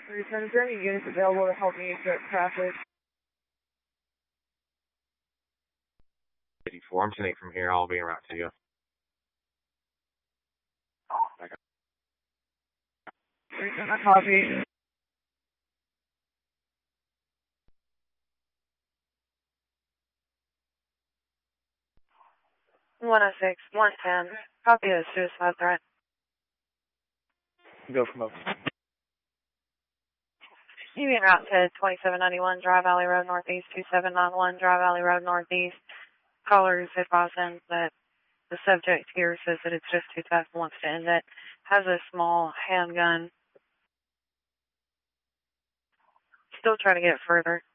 Is there any units available to help me direct traffic? 84, I'm 10-8 from here. I'll be en route to you. Copy. 106, 110. Copy the suicide threat. Go from up. You be en route to 2791 Dry Valley Road Northeast, 2791 Dry Valley Road Northeast. Callers advising that the subject here says that it's just too tough and wants to end it. Has a small handgun. Still trying to get further.